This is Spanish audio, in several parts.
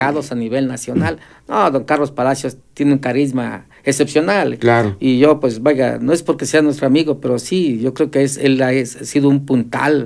a nivel nacional. No, don Carlos Palacios tiene un carisma excepcional. Claro. Y yo, pues, vaya, no es porque sea nuestro amigo, pero sí, yo creo que él ha sido un puntal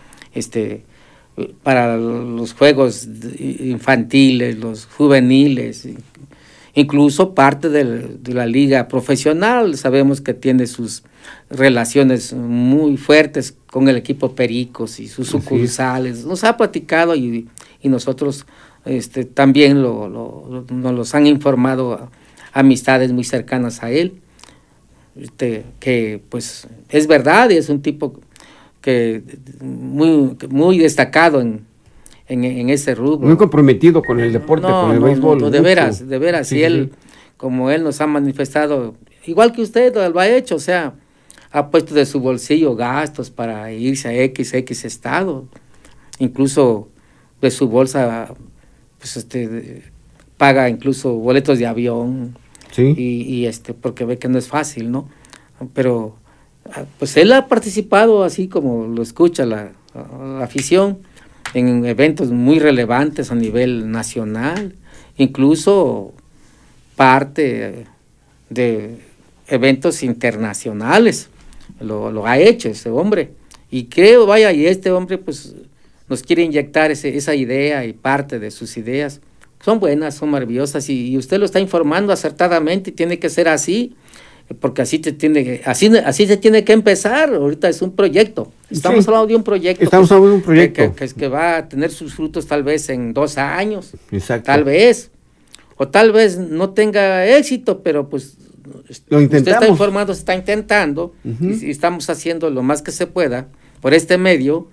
para los juegos infantiles, los juveniles, incluso parte de la liga profesional. Sabemos que tiene sus relaciones muy fuertes con el equipo Pericos y sus sucursales. Nos ha platicado y nosotros también nos los han informado amistades muy cercanas a él, que pues es verdad, y es un tipo que muy destacado en ese rubro. Muy comprometido con el deporte, con el béisbol. No, de veras, sí, y él, como él nos ha manifestado, igual que usted lo ha hecho, o sea, ha puesto de su bolsillo gastos para irse a X estado, incluso de su bolsa, pues paga incluso boletos de avión, y porque ve que no es fácil, ¿no? Pero pues él ha participado, así como lo escucha la afición, en eventos muy relevantes a nivel nacional, incluso parte de eventos internacionales, lo ha hecho ese hombre, y creo, vaya, y este hombre pues nos quiere inyectar esa idea, y parte de sus ideas son buenas, son maravillosas, y usted lo está informando acertadamente, y tiene que ser así, porque así se tiene que empezar. Ahorita es un proyecto, estamos hablando de un proyecto, que va a tener sus frutos tal vez en 2 años. Exacto. Tal vez, o tal vez no tenga éxito, pero pues lo intentamos. Usted está informando, se está intentando, y estamos haciendo lo más que se pueda por este medio,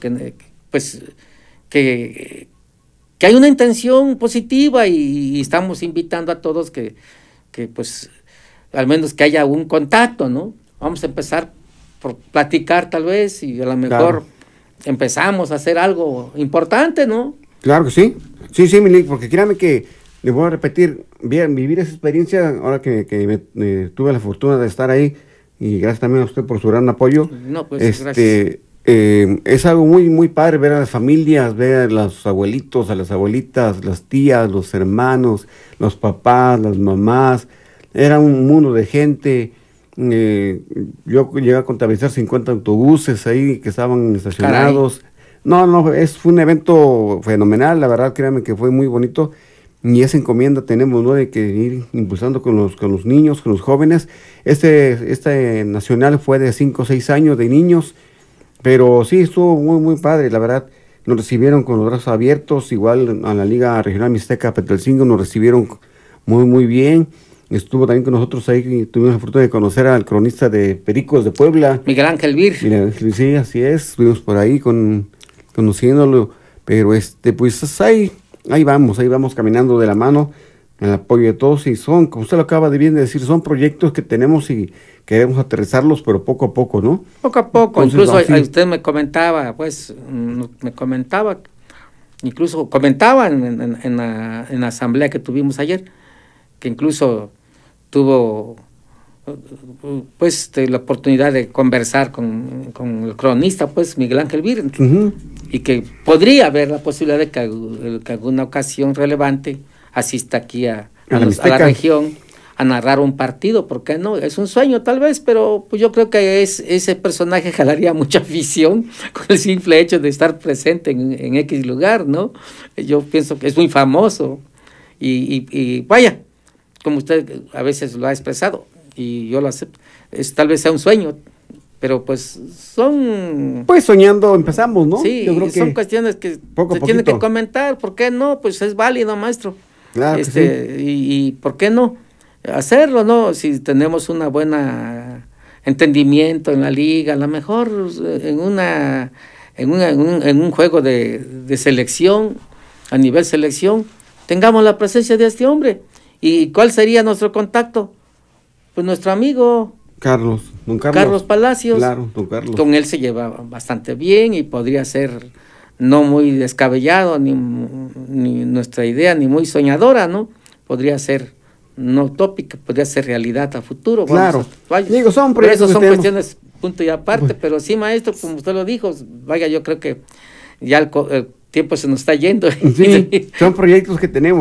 que hay una intención positiva, y estamos invitando a todos que pues al menos que haya un contacto, ¿no? Vamos a empezar por platicar tal vez, y a lo mejor empezamos a hacer algo importante, ¿no? Claro que sí. Sí, Milik, porque créame que le voy a repetir, vivir esa experiencia, ahora que tuve la fortuna de estar ahí, y gracias también a usted por su gran apoyo. No, pues gracias. Es algo muy, muy padre ver a las familias, ver a los abuelitos, a las abuelitas, las tías, los hermanos, los papás, las mamás. Era un mundo de gente. Yo llegué a contabilizar 50 autobuses ahí que estaban estacionados. Caray. Fue un evento fenomenal, la verdad, créanme que fue muy bonito. Y esa encomienda tenemos, ¿no?, de que ir impulsando con los niños, con los jóvenes. Este nacional fue de 5 o 6 años de niños, pero sí, estuvo muy, muy padre, la verdad. Nos recibieron con los brazos abiertos, igual a la Liga Regional Mixteca Petalcingo nos recibieron muy, muy bien. Estuvo también con nosotros ahí, tuvimos la fortuna de conocer al cronista de Pericos de Puebla, Miguel Ángel Bir. Sí, así es, estuvimos por ahí conociéndolo, pero pues ahí vamos caminando de la mano, en el apoyo de todos, y son, como usted lo acaba de bien decir, son proyectos que tenemos y queremos aterrizarlos, pero poco a poco, ¿no? Poco a poco. Entonces, incluso usted me comentaba, incluso comentaba en la asamblea que tuvimos ayer, que incluso tuvo pues la oportunidad de conversar con el cronista, pues Miguel Ángel Bir, y que podría haber la posibilidad de que alguna ocasión relevante asista aquí a la región a narrar un partido. ¿Por qué no? Es un sueño tal vez, pero pues yo creo que ese personaje jalaría mucha afición con el simple hecho de estar presente en X lugar, ¿no? Yo pienso que es muy famoso, y vaya, como usted a veces lo ha expresado, y yo lo acepto, tal vez sea un sueño, pero pues son... Pues soñando empezamos, ¿no? Sí, yo creo que son cuestiones que se tienen que comentar. ¿Por qué no? Pues es válido, maestro. Claro que sí. Y ¿por qué no hacerlo, no? Si tenemos una buena entendimiento en la liga, a lo mejor en un juego de selección, a nivel selección, tengamos la presencia de este hombre. ¿Y cuál sería nuestro contacto? Pues nuestro amigo don Carlos Palacios. Claro, don Carlos. Con él se lleva bastante bien, y podría ser no muy descabellado, ni nuestra idea, ni muy soñadora, ¿no? Podría ser no utópica, podría ser realidad a futuro. Claro. Son proyectos, son cuestiones punto y aparte, pero sí, maestro, como usted lo dijo, vaya, yo creo que ya el tiempo se nos está yendo. Sí, son proyectos que tenemos.